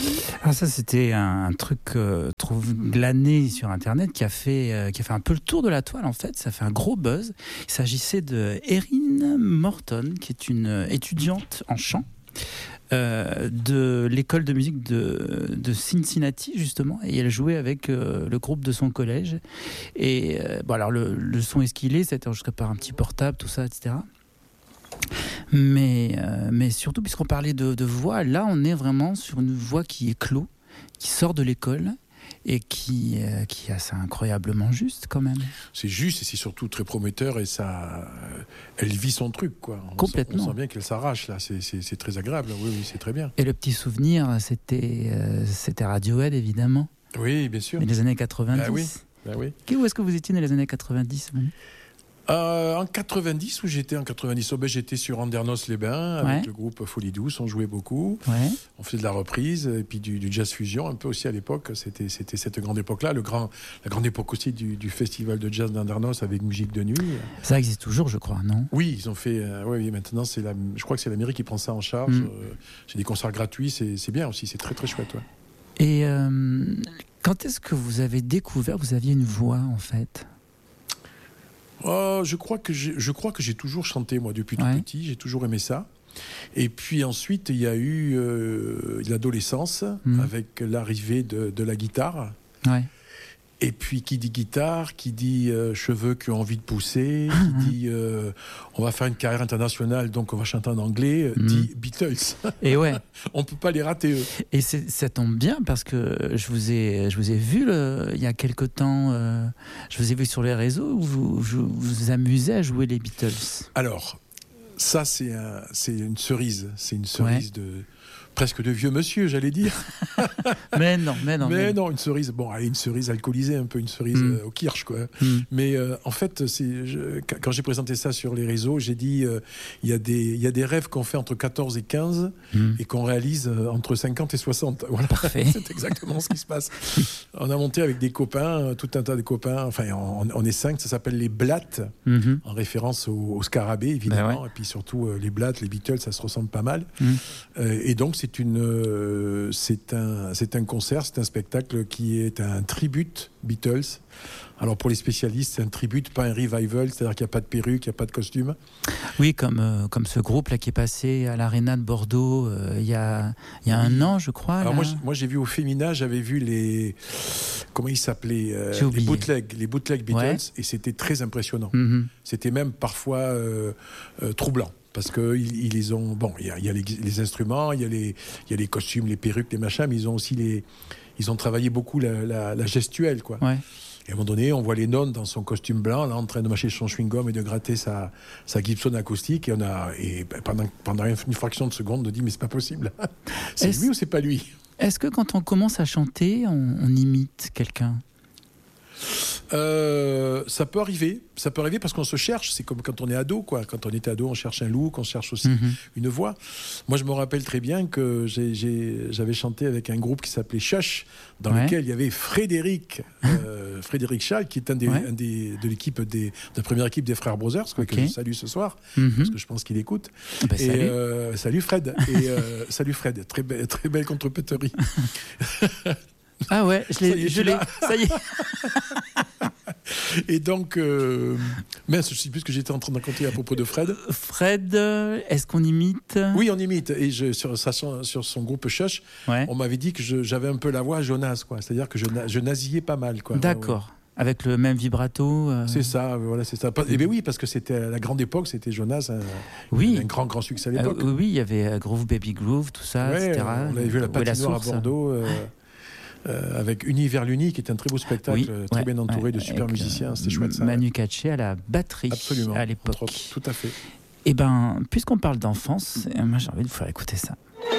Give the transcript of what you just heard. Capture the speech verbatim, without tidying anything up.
Ah, ça, c'était un, un truc euh, trouve, glané sur Internet qui a, fait, euh, qui a fait un peu le tour de la toile, en fait. Ça fait un gros buzz. Il s'agissait de Erin Morton, qui est une étudiante en chant euh, de l'école de musique de, de Cincinnati, justement. Et elle jouait avec euh, le groupe de son collège. Et euh, bon, alors, le, le son est ce qu'il est. C'était enregistré par un petit portable, tout ça, et cetera. Mais, euh, mais surtout, puisqu'on parlait de, de voix, là, on est vraiment sur une voix qui est clos, qui sort de l'école et qui, euh, qui est assez incroyablement juste, quand même. C'est juste et c'est surtout très prometteur et ça, euh, elle vit son truc, quoi. On Complètement. Sent, on sent bien qu'elle s'arrache, là. C'est, c'est, c'est très agréable. Oui, oui, c'est très bien. Et le petit souvenir, c'était, euh, c'était Radiohead, évidemment. Oui, bien sûr. Mais les années quatre-vingt-dix. Ah oui, ah oui. Où est-ce que vous étiez dans les années quatre-vingt-dix, vous ? Euh, en quatre-vingt-dix, où j'étais en quatre-vingt-dix, oh ben, j'étais sur Andernos-les-Bains avec Ouais. le groupe Folie Douce, on jouait beaucoup, Ouais. on faisait de la reprise et puis du, du jazz fusion un peu aussi à l'époque. C'était, c'était cette grande époque-là, le grand, la grande époque aussi du, du festival de jazz d'Andernos avec musique de nuit. Ça existe toujours, je crois, non ? Oui, ils ont fait. Euh, oui, oui, maintenant c'est la. Je crois que c'est la mairie qui prend ça en charge. Mm. Euh, j'ai des concerts gratuits, c'est, c'est bien aussi, c'est très très chouette. Ouais. Et euh, quand est-ce que vous avez découvert que vous aviez une voix, en fait ? Oh, je crois que j'ai, je crois que j'ai toujours chanté moi depuis tout Ouais. petit. J'ai toujours aimé ça. Et puis ensuite, il y a eu euh, l'adolescence Mm. avec l'arrivée de, de la guitare. Ouais. Et puis qui dit guitare, qui dit euh, cheveux qui ont envie de pousser, Ah, qui dit euh, on va faire une carrière internationale, donc on va chanter en anglais, euh, Mm. dit Beatles. Et ouais. On peut pas les rater eux. Et c'est, ça tombe bien parce que je vous ai, je vous ai vu le, il y a quelque temps, euh, je vous ai vu sur les réseaux où vous vous, vous amusez à jouer les Beatles. Alors, ça c'est, un, c'est une cerise, c'est une cerise ouais. de presque de vieux monsieur, j'allais dire. mais non, mais non. Mais, mais non, une cerise, bon, une cerise alcoolisée, un peu une cerise mm. euh, au kirsch, quoi. Mm. Mais euh, en fait, c'est, je, quand j'ai présenté ça sur les réseaux, j'ai dit, il euh, y, y a des rêves qu'on fait entre quatorze et quinze mm. et qu'on réalise euh, entre cinquante et soixante. Voilà. Parfait. C'est exactement ce qui se passe. On a monté avec des copains, tout un tas de copains, enfin, on, on est cinq, ça s'appelle les Blattes, mm-hmm. en référence au, au scarabée, évidemment, ben ouais. et puis surtout euh, les Blattes, les Beatles, ça se ressemble pas mal. Mm. Euh, et donc, c'est une, euh, c'est un, c'est un concert, c'est un spectacle qui est un tribute Beatles. Alors pour les spécialistes, c'est un tribute, pas un revival, c'est-à-dire qu'il n'y a pas de perruque, il n'y a pas de costume. Oui, comme, euh, comme ce groupe là qui est passé à l'Arena de Bordeaux euh, il y a, il y a un an, je crois. Alors là. moi, moi, j'ai vu au Féminin, j'avais vu les, comment ils s'appelaient, euh, les bootlegs, les bootlegs Beatles, ouais. et c'était très impressionnant. Mm-hmm. C'était même parfois euh, euh, troublant. Parce qu'ils ils les ont. Bon, il y a, y a les, les instruments, il y, y a les costumes, les perruques, les machins, mais ils ont aussi les. Ils ont travaillé beaucoup la, la, la gestuelle, quoi. Ouais. Et à un moment donné, on voit Lennon dans son costume blanc, là, en train de mâcher son chewing-gum et de gratter sa, sa Gibson acoustique. Et, on a, et pendant, pendant une fraction de seconde, on dit, mais c'est pas possible. C'est Est-ce, lui ou c'est pas lui ? Est-ce que quand on commence à chanter, on, on imite quelqu'un ? Euh, ça peut arriver, ça peut arriver parce qu'on se cherche. C'est comme quand on est ado, quoi. Quand on était ado, on cherche un look, on cherche aussi mm-hmm. une voix. Moi, je me rappelle très bien que j'ai, j'ai, j'avais chanté avec un groupe qui s'appelait Chuch, dans ouais. lequel il y avait Frédéric, euh, Frédéric Schall, qui est un des, ouais. un des de l'équipe des, de la première équipe des Frères Brothers, okay. que je salue ce soir, mm-hmm. parce que je pense qu'il écoute. Bah, et salut. Euh, salut Fred. Et euh, salut Fred. Très belle, très belle contrepéterie. Ah ouais, je l'ai, je l'ai. Ça y est. Et donc, euh, mince, je ne sais plus ce que j'étais en train de raconter à propos de Fred. Fred, est-ce qu'on imite ? Oui, on imite. Et je, sur, sur son groupe Chuch, ouais. on m'avait dit que je, j'avais un peu la voix Jonas, quoi. C'est-à-dire que je, je nasillais pas mal, quoi. D'accord. Ouais, ouais. Avec le même vibrato. Euh... C'est ça, voilà, c'est ça. Et bien oui, parce que c'était à la grande époque, c'était Jonas, un, oui. un grand, grand succès à l'époque. Euh, oui, il y avait Groove Baby Groove, tout ça, ouais, et cetera. On avait vu la patinoire à Bordeaux. Euh, Euh, avec Univers l'Uni, qui est un très beau spectacle, oui, très ouais, bien entouré ouais, de super musiciens, euh, c'était chouette ça. Manu Katché à la batterie. Absolument, à l'époque. Autres, tout à fait. Et ben, puisqu'on parle d'enfance, moi j'ai envie de vous faire écouter ça.